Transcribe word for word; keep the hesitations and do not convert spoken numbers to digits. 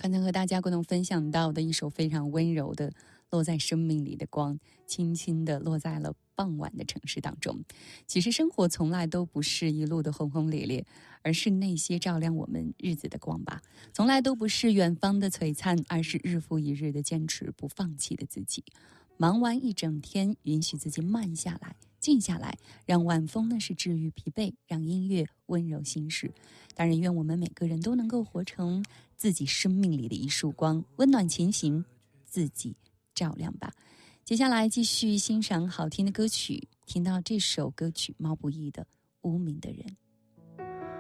刚才和大家共同分享到的一首非常温柔的落在生命里的光，轻轻地落在了傍晚的城市当中。其实生活从来都不是一路的轰轰烈烈，而是那些照亮我们日子的光吧。从来都不是远方的璀璨，而是日复一日的坚持不放弃的自己。忙完一整天，允许自己慢下来，静下来，让晚风呢是治愈疲惫，让音乐温柔心事。当然愿我们每个人都能够活成自己生命里的一束光，温暖前行，自己照亮吧。接下来继续欣赏好听的歌曲，听到这首歌曲毛不易的《无名的人》。